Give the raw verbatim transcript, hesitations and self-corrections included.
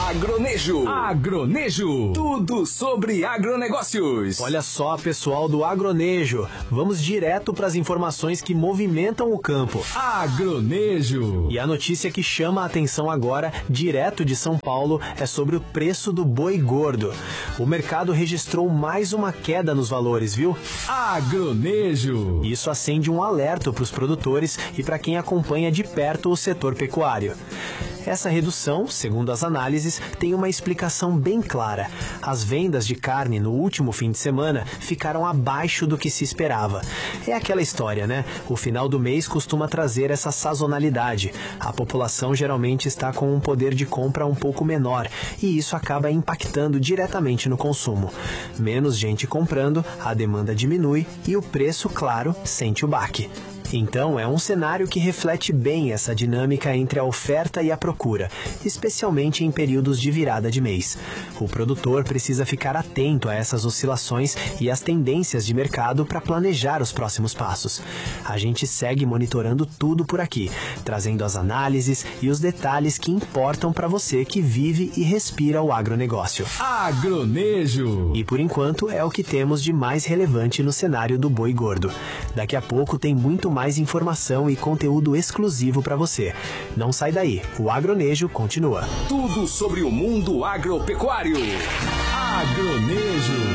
Agronejo. Agronejo. Tudo sobre agronegócios. Olha só, pessoal do Agronejo. Vamos direto para as informações que movimentam o campo. Agronejo. E a notícia que chama a atenção agora, direto de São Paulo, é sobre o preço do boi gordo. O mercado registrou mais uma queda nos valores, viu? Agronejo. Isso acende um alerta para os produtores e para quem acompanha de perto o setor pecuário. Essa redução, segundo as análises, tem uma explicação bem clara. As vendas de carne no último fim de semana ficaram abaixo do que se esperava. É aquela história, né? O final do mês costuma trazer essa sazonalidade. A população geralmente está com um poder de compra um pouco menor e isso acaba impactando diretamente no consumo. Menos gente comprando, a demanda diminui e o preço, claro, sente o baque. Então, é um cenário que reflete bem essa dinâmica entre a oferta e a procura, especialmente em períodos de virada de mês. O produtor precisa ficar atento a essas oscilações e às tendências de mercado para planejar os próximos passos. A gente segue monitorando tudo por aqui, trazendo as análises e os detalhes que importam para você que vive e respira o agronegócio. Agronejo. E por enquanto é o que temos de mais relevante no cenário do boi gordo. Daqui a pouco tem muito mais informação e conteúdo exclusivo para você. Não sai daí, o Agronejo continua. Tudo sobre o mundo agropecuário. Agronejo.